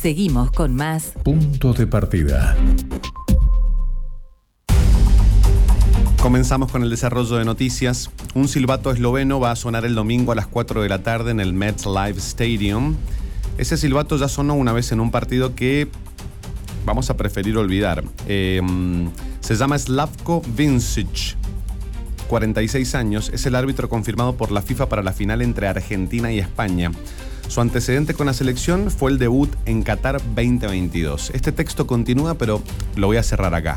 Seguimos con más Punto de Partida. Comenzamos con el desarrollo de noticias. Un silbato esloveno va a sonar el domingo a las 4 de la tarde en el MetLife Stadium. Ese silbato ya sonó una vez en un partido que vamos a preferir olvidar. Se llama Slavko Vincic, 46 años. Es el árbitro confirmado por la FIFA para la final entre Argentina y España. Su antecedente con la selección fue el debut en Qatar 2022. Este texto continúa, pero lo voy a cerrar acá.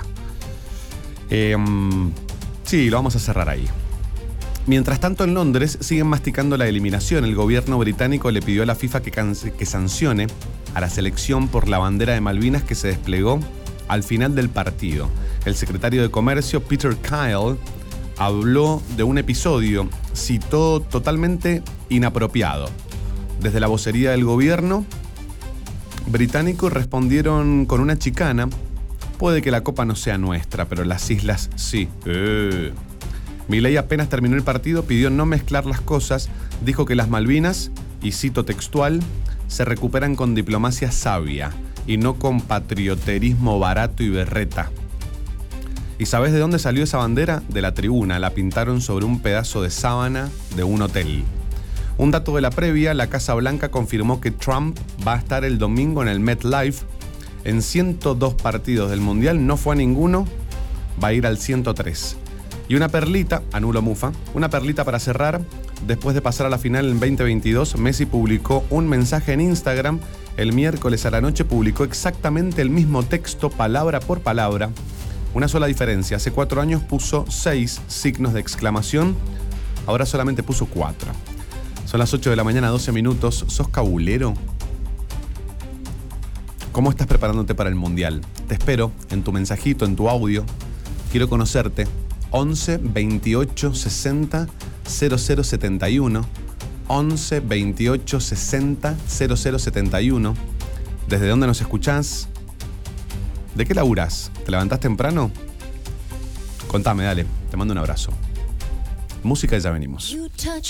Sí, lo vamos a cerrar ahí. Mientras tanto, en Londres siguen masticando la eliminación. El gobierno británico le pidió a la FIFA que sancione a la selección por la bandera de Malvinas que se desplegó al final del partido. El secretario de Comercio, Peter Kyle, habló de un episodio, citó totalmente inapropiado. Desde la vocería del gobierno británico respondieron con una chicana: puede que la copa no sea nuestra, pero las islas sí. Milei apenas terminó el partido pidió no mezclar las cosas, dijo que las Malvinas, y cito textual, se recuperan con diplomacia sabia y no con patrioterismo barato y berreta. ¿Y sabes de dónde salió esa bandera? De la tribuna, la pintaron sobre un pedazo de sábana de un hotel. Un dato de la previa: la Casa Blanca confirmó que Trump va a estar el domingo en el MetLife. En 102 partidos del Mundial no fue a ninguno, va a ir al 103. Y una perlita, anulo mufa, una perlita para cerrar. Después de pasar a la final en 2022, Messi publicó un mensaje en Instagram. El miércoles a la noche publicó exactamente el mismo texto, palabra por palabra. Una sola diferencia: hace 4 años puso 6 signos de exclamación, ahora solamente puso 4. Son las 8 de la mañana, 12 minutos. ¿Sos cabulero? ¿Cómo estás preparándote para el Mundial? Te espero en tu mensajito, en tu audio. Quiero conocerte. 11 28 60 00 71. 11 28 60 00 71. ¿Desde dónde nos escuchás? ¿De qué laburás? ¿Te levantás temprano? Contame, dale. Te mando un abrazo. Música y ya venimos.